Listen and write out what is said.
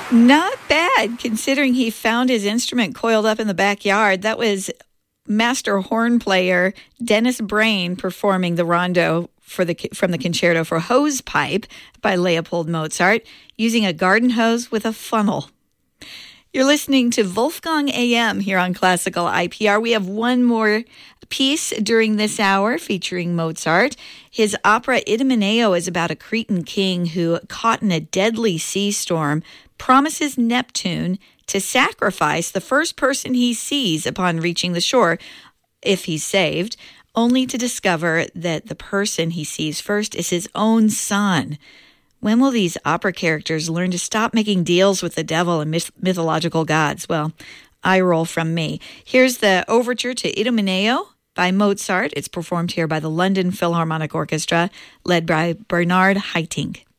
Not bad, considering he found his instrument coiled up in the backyard. That was master horn player Dennis Brain performing the rondo from the Concerto for Hose Pipe by Leopold Mozart, using a garden hose with a funnel. You're listening to Wolfgang AM here on Classical IPR. We have one more piece during this hour featuring Mozart. His opera Idomeneo is about a Cretan king who, caught in a deadly sea storm, promises Neptune to sacrifice the first person he sees upon reaching the shore, if he's saved, only to discover that the person he sees first is his own son. When will these opera characters learn to stop making deals with the devil and mythological gods? Well, eye roll from me. Here's the overture to Idomeneo by Mozart. It's performed here by the London Philharmonic Orchestra, led by Bernard Haitink.